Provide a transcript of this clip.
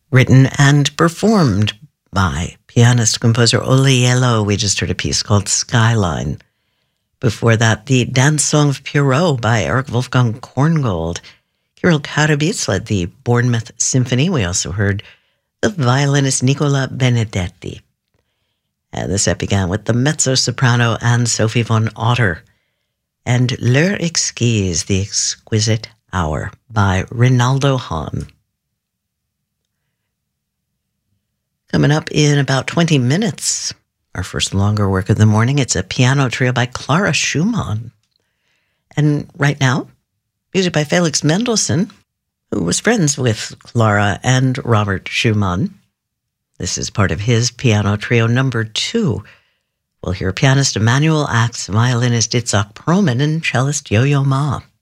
written and performed by pianist-composer Oliello. We just heard a piece called Skyline. Before that, the Dance Song of Pierrot by Eric Wolfgang Korngold. Kirill Katowice led the Bournemouth Symphony. We also heard the violinist Nicola Benedetti. And the set began with the mezzo-soprano Anne-Sophie von Otter and L'heure exquise, the exquisite hour, by Rinaldo Hahn. Coming up in about 20 minutes, our first longer work of the morning, it's a piano trio by Clara Schumann. And right now, music by Felix Mendelssohn, who was friends with Clara and Robert Schumann. This is part of his piano trio number 2. We'll hear pianist Emanuel Ax, violinist Itzhak Perlman, and cellist Yo-Yo Ma.